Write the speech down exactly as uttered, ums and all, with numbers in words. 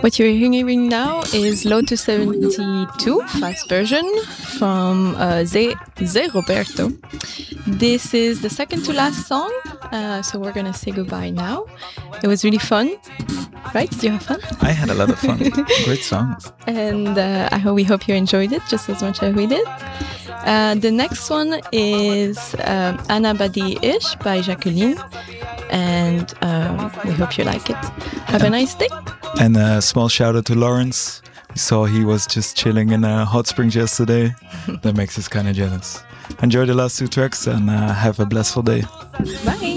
What you're hearing now is Lotus seventy-two, fast version from uh, Ze, Ze Roberto. This is the second to last song, uh, so we're going to say goodbye now. It was really fun, right? Did you have fun? I had a lot of fun. Great songs. And uh, I hope we hope you enjoyed it just as much as we did. Uh, the next one is um, Anna Badi Ish by Jacqueline, and um, we hope you like it. Have a nice day. And a small shout out to Lawrence. We saw he was just chilling in uh, hot springs yesterday. That makes us kind of jealous. Enjoy the last two tracks and uh, have a blissful day. Bye.